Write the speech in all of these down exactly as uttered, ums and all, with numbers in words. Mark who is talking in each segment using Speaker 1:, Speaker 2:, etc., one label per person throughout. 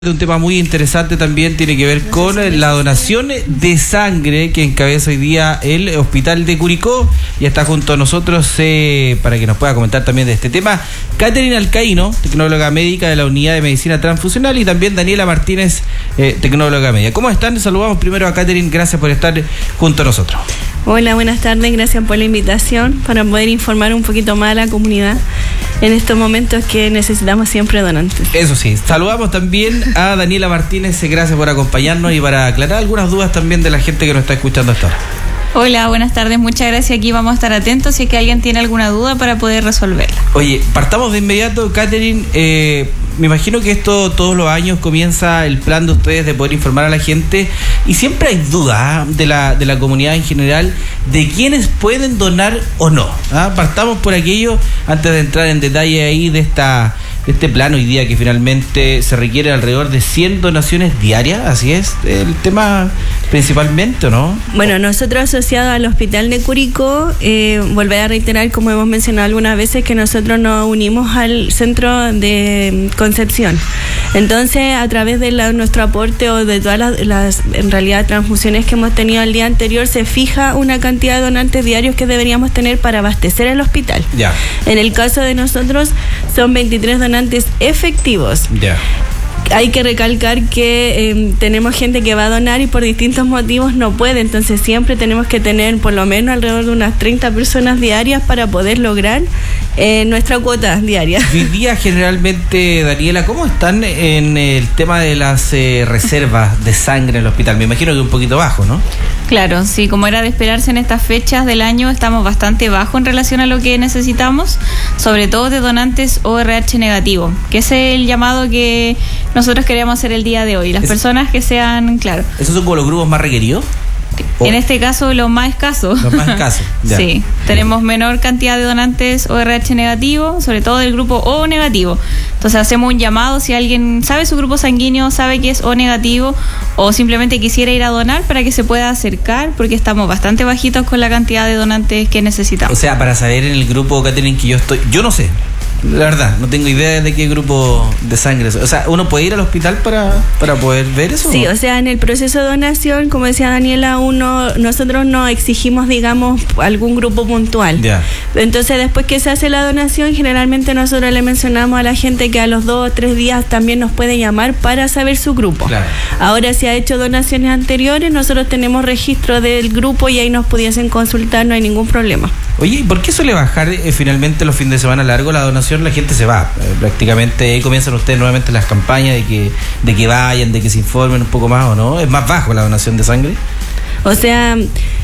Speaker 1: Un tema muy interesante también tiene que ver con la donación de sangre que encabeza hoy día el Hospital de Curicó, y está junto a nosotros eh, para que nos pueda comentar también de este tema Catherine Alcaíno, tecnóloga médica de la Unidad de Medicina Transfusional, y también Daniela Martínez, eh, tecnóloga médica. ¿Cómo están? Saludamos primero a Catherine, gracias por estar junto a nosotros.
Speaker 2: Hola, buenas tardes, gracias por la invitación para poder informar un poquito más a la comunidad en estos momentos que necesitamos siempre donantes.
Speaker 1: Eso sí, saludamos también a Daniela Martínez, gracias por acompañarnos y para aclarar algunas dudas también de la gente que nos está escuchando hasta ahora.
Speaker 3: Hola, buenas tardes, muchas gracias. Aquí vamos a estar atentos si es que alguien tiene alguna duda para poder resolverla.
Speaker 1: Oye, partamos de inmediato, Catherine. Eh, me imagino que esto todos los años comienza el plan de ustedes de poder informar a la gente, y siempre hay dudas ¿eh? de la de la comunidad en general de quiénes pueden donar o no. ¿eh? Partamos por aquello antes de entrar en detalle ahí de esta de este plan hoy día, que finalmente se requiere alrededor de cien donaciones diarias. Así es el tema principalmente, ¿no?
Speaker 2: Bueno, nosotros asociados al Hospital de Curicó, eh, volver a reiterar, como hemos mencionado algunas veces, que nosotros nos unimos al centro de Concepción. Entonces, a través de la, nuestro aporte o de todas las, las, en realidad, transfusiones que hemos tenido el día anterior, se fija una cantidad de donantes diarios que deberíamos tener para abastecer el hospital.
Speaker 1: Ya.
Speaker 2: En el caso de nosotros, son veintitrés donantes efectivos.
Speaker 1: Ya.
Speaker 2: Hay que recalcar que eh, tenemos gente que va a donar y por distintos motivos no puede, entonces siempre tenemos que tener por lo menos alrededor de unas treinta personas diarias para poder lograr eh, nuestra cuota diaria.
Speaker 1: Hoy día generalmente, Daniela, ¿cómo están en el tema de las eh, reservas de sangre en el hospital? Me imagino que un poquito bajo, ¿no?
Speaker 3: Claro, sí, como era de esperarse en estas fechas del año, estamos bastante bajo en relación a lo que necesitamos, sobre todo de donantes O R H negativo, que es el llamado que nosotros queremos hacer el día de hoy. Las es, personas que sean, claro.
Speaker 1: ¿Esos son como los grupos más requeridos?
Speaker 3: En este caso, los más escasos.
Speaker 1: Los más escasos, ya.
Speaker 3: Sí, tenemos menor cantidad de donantes O R H negativo, sobre todo del grupo O negativo. Entonces hacemos un llamado, si alguien sabe su grupo sanguíneo, sabe que es O negativo, o simplemente quisiera ir a donar, para que se pueda acercar, porque estamos bastante bajitos con la cantidad de donantes que necesitamos.
Speaker 1: O sea, para saber en el grupo, Catherine, que yo estoy, yo no sé. La verdad, no tengo idea de qué grupo de sangre es. O sea, ¿uno puede ir al hospital para, para poder ver eso?
Speaker 2: Sí, o sea, en el proceso de donación, como decía Daniela, uno nosotros no exigimos, digamos, algún grupo puntual.
Speaker 1: Ya.
Speaker 2: Entonces, después que se hace la donación, generalmente nosotros le mencionamos a la gente que a los dos o tres días también nos puede llamar para saber su grupo.
Speaker 1: Claro.
Speaker 2: Ahora, si ha hecho donaciones anteriores, nosotros tenemos registro del grupo y ahí nos pudiesen consultar, no hay ningún problema.
Speaker 1: Oye, ¿y por qué suele bajar eh, finalmente los fines de semana largos la donación? La gente se va, eh, prácticamente ahí comienzan ustedes nuevamente las campañas de que de que vayan, de que se informen un poco más, ¿o no? ¿Es más bajo la donación de sangre?
Speaker 2: O sea,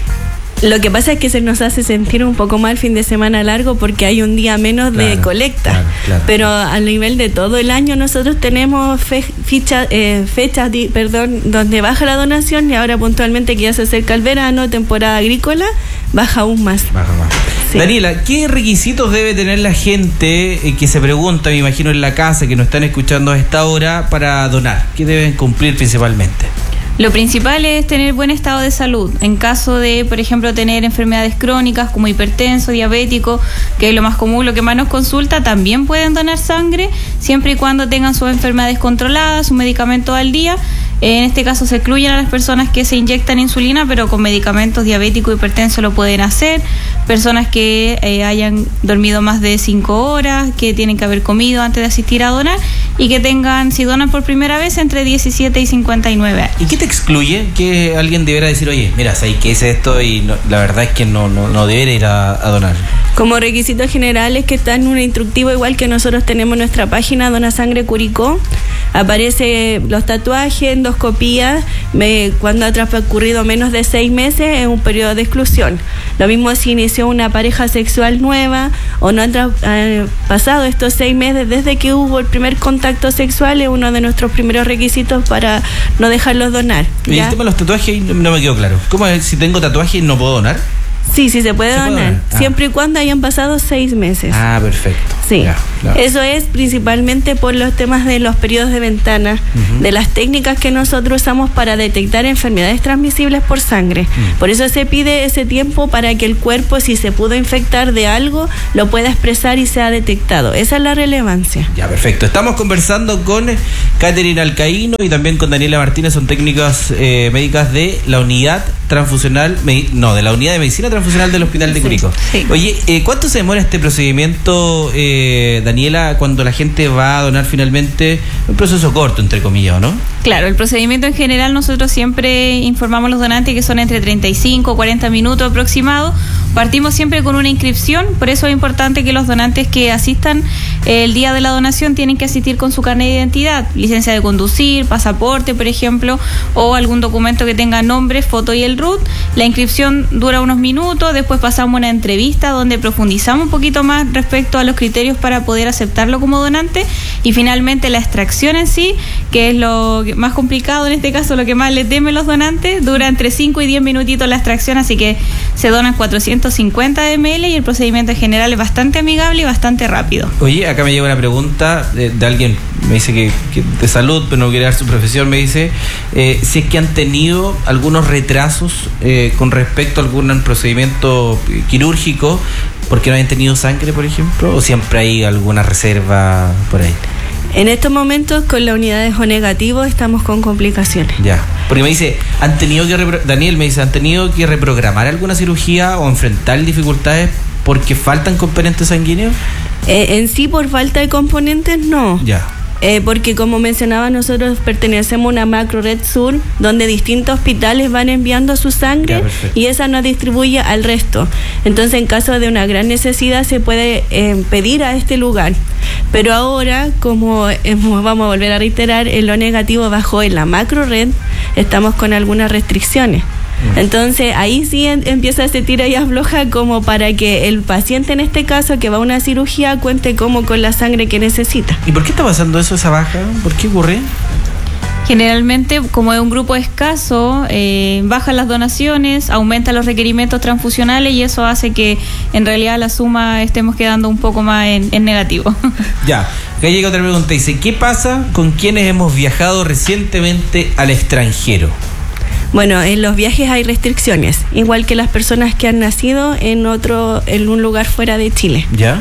Speaker 2: lo que pasa es que se nos hace sentir un poco mal el fin de semana largo porque hay un día menos claro, de colecta,
Speaker 1: claro, claro.
Speaker 2: Pero a nivel de todo el año nosotros tenemos fe, ficha, eh, fechas di, perdón, donde baja la donación, y ahora puntualmente que ya se acerca el verano, temporada agrícola, baja aún más.
Speaker 1: Baja más. Sí. Daniela, ¿qué requisitos debe tener la gente eh, que se pregunta, me imagino en la casa, que nos están escuchando a esta hora, para donar? ¿Qué deben cumplir principalmente?
Speaker 3: Lo principal es tener buen estado de salud. En caso de, por ejemplo, tener enfermedades crónicas como hipertenso, diabético, que es lo más común, lo que más nos consulta, también pueden donar sangre, siempre y cuando tengan sus enfermedades controladas, sus medicamentos al día. En este caso se excluyen a las personas que se inyectan insulina, pero con medicamentos diabético, hipertenso lo pueden hacer. Personas que eh, hayan dormido más de cinco horas, que tienen que haber comido antes de asistir a donar, y que tengan, si donan por primera vez, entre diecisiete y cincuenta y nueve años.
Speaker 1: ¿Y qué te excluye? Que alguien debiera decir, oye, mira, ¿sabes qué es esto? Y no, la verdad es que no, no, no debería ir a, a donar.
Speaker 2: Como requisitos generales, que está en un instructivo igual que nosotros tenemos en nuestra página Dona Sangre Curicó. Aparece los tatuajes, endoscopías, me, cuando ha transcurrido menos de seis meses, es un periodo de exclusión. Lo mismo si inició una pareja sexual nueva o no han tra- eh, pasado estos seis meses desde que hubo el primer contacto sexual, es uno de nuestros primeros requisitos para no dejarlos donar.
Speaker 1: Y el tema de los tatuajes no me quedó claro. ¿Cómo es? Si tengo tatuajes no puedo donar?
Speaker 2: Sí, sí se puede
Speaker 1: ¿Se
Speaker 2: donar,
Speaker 1: puede donar? Ah.
Speaker 2: siempre y cuando hayan pasado seis meses.
Speaker 1: Ah, perfecto.
Speaker 2: Sí,
Speaker 1: ya, claro.
Speaker 2: Eso es principalmente por los temas de los periodos de ventana, uh-huh. de las técnicas que nosotros usamos para detectar enfermedades transmisibles por sangre. Uh-huh. Por eso se pide ese tiempo para que el cuerpo, si se pudo infectar de algo, lo pueda expresar y sea detectado. Esa es la relevancia.
Speaker 1: Ya, perfecto. Estamos conversando con Catherine Alcaíno y también con Daniela Martínez, son técnicas eh, médicas de la unidad transfusional, no, de la unidad de medicina transfusional del Hospital de Curicó.
Speaker 2: Sí, sí.
Speaker 1: Oye, eh, ¿cuánto se demora este procedimiento, eh, Daniela, cuando la gente va a donar finalmente? Un proceso corto, entre comillas, ¿no?
Speaker 3: Claro, el procedimiento en general nosotros siempre informamos a los donantes que son entre treinta y cinco o cuarenta minutos aproximados. Partimos siempre con una inscripción, por eso es importante que los donantes que asistan el día de la donación tienen que asistir con su carnet de identidad, licencia de conducir, pasaporte, por ejemplo, o algún documento que tenga nombre, foto y el R U T. La inscripción dura unos minutos, después pasamos una entrevista donde profundizamos un poquito más respecto a los criterios para poder aceptarlo como donante, y finalmente la extracción en sí, que es lo más complicado en este caso, lo que más les temen los donantes, dura entre cinco y diez minutitos la extracción, así que se donan cuatrocientos cincuenta mililitros y el procedimiento en general es bastante amigable y bastante rápido.
Speaker 1: Oye, acá me llega una pregunta de, de alguien, me dice que, que de salud, pero no quiere dar su profesión, me dice eh, si es que han tenido algunos retrasos eh, con respecto a algún procedimiento quirúrgico porque no hayan tenido sangre, por ejemplo, o siempre hay alguna reserva por ahí.
Speaker 2: En estos momentos con la unidad de O negativo estamos con complicaciones.
Speaker 1: Ya, porque me dice, han tenido que repro- Daniel me dice, ¿han tenido que reprogramar alguna cirugía o enfrentar dificultades porque faltan componentes sanguíneos?
Speaker 2: Eh, en sí, por falta de componentes, no.
Speaker 1: Ya.
Speaker 2: Eh, porque como mencionaba, nosotros pertenecemos a una macro red sur donde distintos hospitales van enviando su sangre
Speaker 1: ya,
Speaker 2: y esa nos distribuye al resto. Entonces, en caso de una gran necesidad se puede eh, pedir a este lugar. Pero ahora, como hemos, vamos a volver a reiterar, el O negativo bajó en la macro red, estamos con algunas restricciones. Entonces ahí sí en, empieza ese tira y afloja como para que el paciente en este caso que va a una cirugía cuente como con la sangre que necesita.
Speaker 1: ¿Y por qué está pasando eso, esa baja? ¿Por qué ocurre?
Speaker 3: Generalmente, como es un grupo escaso, eh, bajan las donaciones, aumentan los requerimientos transfusionales y eso hace que en realidad la suma estemos quedando un poco más en, en negativo.
Speaker 1: Ya, acá llega otra pregunta, dice, ¿qué pasa con quienes hemos viajado recientemente al extranjero?
Speaker 2: Bueno, en los viajes hay restricciones, igual que las personas que han nacido en otro, en un lugar fuera de Chile.
Speaker 1: ¿Ya?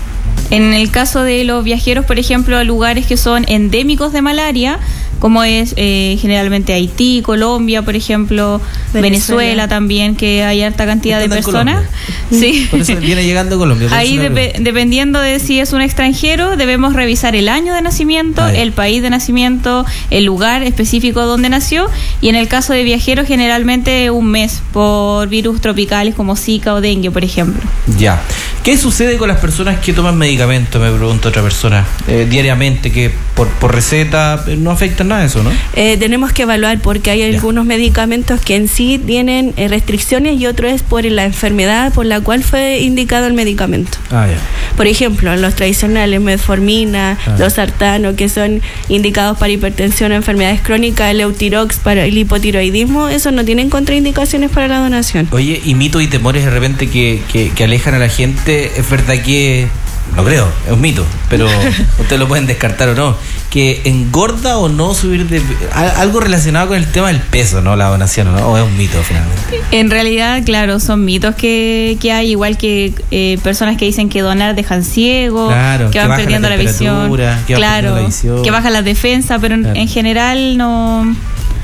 Speaker 3: En el caso de los viajeros, por ejemplo, a lugares que son endémicos de malaria, como es eh, generalmente Haití, Colombia, por ejemplo, Venezuela, Venezuela también, que hay harta cantidad de personas. Sí.
Speaker 1: Por eso viene llegando a Colombia.
Speaker 3: Ahí dep- dependiendo de si es un extranjero, debemos revisar el año de nacimiento, ah, el país de nacimiento, el lugar específico donde nació, y en el caso de viajeros generalmente un mes por virus tropicales como Zika o dengue, por ejemplo.
Speaker 1: Ya. ¿Qué sucede con las personas que toman medicamentos? Me pregunta otra persona. Eh, diariamente, que por, por receta no afectan nada de eso, ¿no?
Speaker 2: Eh, tenemos que evaluar porque hay ya. algunos medicamentos que en sí tienen eh, restricciones y otro es por la enfermedad por la cual fue indicado el medicamento.
Speaker 1: Ah, ya.
Speaker 2: Por ejemplo, los tradicionales, metformina, ah. los sartano, que son indicados para hipertensión o enfermedades crónicas, el Eutirox para el hipotiroidismo, esos no tienen contraindicaciones para la donación.
Speaker 1: Oye, y mitos y temores de repente que, que, que alejan a la gente. Es verdad que, no creo, es un mito, pero ustedes lo pueden descartar o no, que engorda o no subir de algo relacionado con el tema del peso, ¿no? La donación, ¿no? O es un mito finalmente.
Speaker 3: En realidad, claro, son mitos que, que hay, igual que eh, personas que dicen que donar dejan ciego,
Speaker 1: claro,
Speaker 3: que, que van perdiendo la, la visión,
Speaker 1: que
Speaker 3: claro,
Speaker 1: la visión.
Speaker 3: que bajan las defensas, pero en, claro. en general no.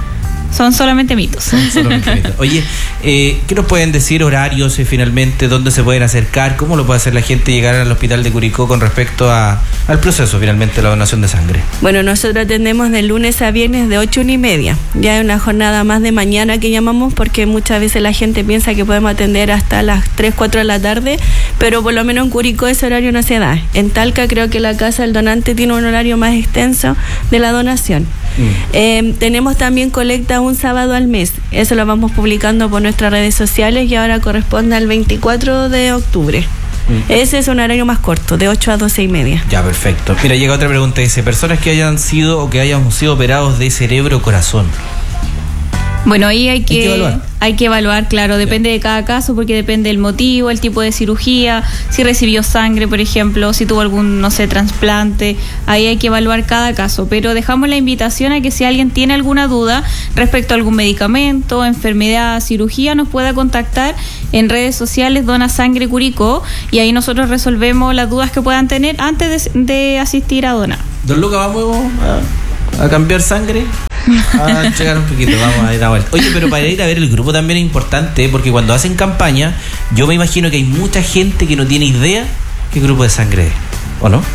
Speaker 3: Son solamente mitos.
Speaker 1: Son solamente mitos. Oye, eh, ¿qué nos pueden decir horarios eh, finalmente? ¿Dónde se pueden acercar? ¿Cómo lo puede hacer la gente llegar al hospital de Curicó con respecto a, al proceso finalmente de la donación de sangre?
Speaker 2: Bueno, nosotros atendemos de lunes a viernes de ocho a una y media. Ya es una jornada más de mañana que llamamos porque muchas veces la gente piensa que podemos atender hasta las tres, cuatro de la tarde, pero por lo menos en Curicó ese horario no se da. En Talca creo que la Casa del Donante tiene un horario más extenso de la donación. Mm. Eh, tenemos también colecta un sábado al mes. Eso lo vamos publicando por nuestras redes sociales y ahora corresponde al veinticuatro de octubre. Mm. Ese es un horario más corto, de ocho a doce y media.
Speaker 1: Ya, perfecto. Mira, llega otra pregunta. Dice, personas que hayan sido o que hayan sido operados de cerebro o corazón.
Speaker 3: Bueno, ahí hay que,
Speaker 1: hay que evaluar.
Speaker 3: Hay que evaluar, claro, depende de cada caso, porque depende del motivo, el tipo de cirugía, si recibió sangre, por ejemplo, si tuvo algún, no sé, trasplante. Ahí hay que evaluar cada caso, pero dejamos la invitación a que si alguien tiene alguna duda respecto a algún medicamento, enfermedad, cirugía, nos pueda contactar en redes sociales Dona Sangre Curicó, y ahí nosotros resolvemos las dudas que puedan tener antes de, de asistir a donar.
Speaker 1: Don Lucas, vamos a, a cambiar sangre, a entregar un poquito, vamos a ir a vuelta. Oye, pero para ir a ver el grupo también es importante, porque cuando hacen campaña, yo me imagino que hay mucha gente que no tiene idea qué grupo de sangre es, ¿o no?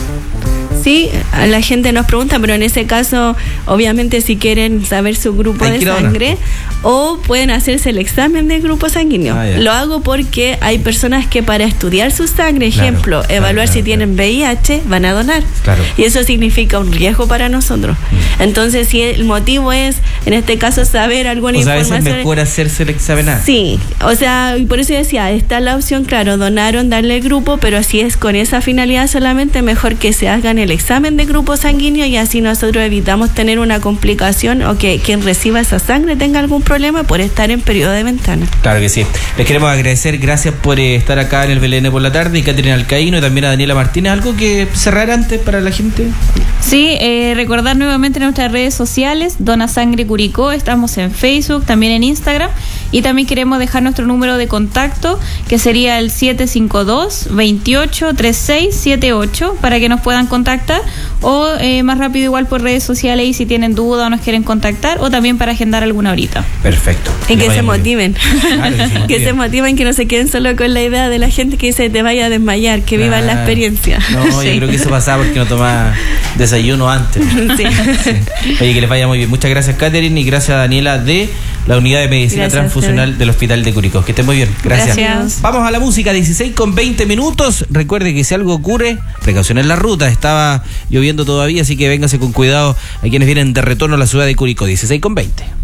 Speaker 2: Sí, a la gente nos pregunta, pero en ese caso, obviamente si quieren saber su grupo
Speaker 1: Hay
Speaker 2: de
Speaker 1: que ir a
Speaker 2: sangre,
Speaker 1: donar.
Speaker 2: o pueden hacerse el examen de grupo sanguíneo.
Speaker 1: Ah, ya.
Speaker 2: Lo hago porque hay personas que para estudiar su sangre,
Speaker 1: Claro,
Speaker 2: ejemplo,
Speaker 1: claro,
Speaker 2: evaluar
Speaker 1: claro,
Speaker 2: si tienen V I H, van a donar.
Speaker 1: Claro.
Speaker 2: Y eso significa un riesgo para nosotros.
Speaker 1: Mm.
Speaker 2: Entonces, si el motivo es, en este caso, saber alguna
Speaker 1: O sea, a veces
Speaker 2: información...
Speaker 1: es mejor hacerse el examen A.
Speaker 2: Sí, o sea, y por eso decía, está la opción, claro, donaron, darle el grupo, pero si es con esa finalidad solamente, mejor que se hagan el examen de grupo sanguíneo, y así nosotros evitamos tener una complicación o que quien reciba esa sangre tenga algún problema por estar en periodo de ventana.
Speaker 1: Claro que sí. Les queremos agradecer, gracias por eh, estar acá en el B L N por la tarde, y Catherine Alcaíno y también a Daniela Martínez. ¿Algo que cerrar antes para la gente?
Speaker 3: Sí, eh, recordar nuevamente nuestras redes sociales, Dona Sangre Curicó, estamos en Facebook, también en Instagram, y también queremos dejar nuestro número de contacto, que sería el siete cinco dos, veintiocho, treinta y seis setenta y ocho, para que nos puedan contactar, o eh, más rápido igual por redes sociales, y si tienen duda o nos quieren contactar, o también para agendar alguna horita.
Speaker 1: Perfecto.
Speaker 2: Y que
Speaker 1: vaya
Speaker 2: se
Speaker 1: muy
Speaker 2: motiven.
Speaker 1: Claro, que se motiven.
Speaker 2: Que se motiven, que no se queden solo con la idea de la gente que dice te vaya a desmayar, que vivan la
Speaker 1: Claro.
Speaker 2: experiencia.
Speaker 1: No,
Speaker 2: Sí.
Speaker 1: yo creo que eso pasaba porque no tomaba desayuno antes.
Speaker 2: Sí.
Speaker 1: Sí. Oye, que les vaya muy bien. Muchas gracias, Catherine, y gracias a Daniela de la Unidad de Medicina
Speaker 2: Gracias,
Speaker 1: Transfusional
Speaker 2: Fede.
Speaker 1: del Hospital de Curicó. Que estén muy bien. Gracias.
Speaker 3: Gracias.
Speaker 1: Vamos a la música, dieciséis con veinte minutos. Recuerde que si algo ocurre, precaución en la ruta. Estaba lloviendo todavía, así que véngase con cuidado a quienes vienen de retorno a la ciudad de Curicó. dieciséis con veinte.